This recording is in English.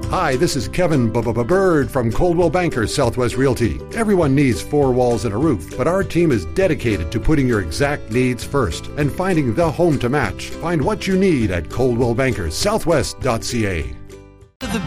Hi, this is Kevin Bird from Coldwell Banker Southwest Realty. Everyone needs four walls and a roof, but our team is dedicated to putting your exact needs first and finding the home to match. Find what you need at coldwellbankersouthwest.ca. The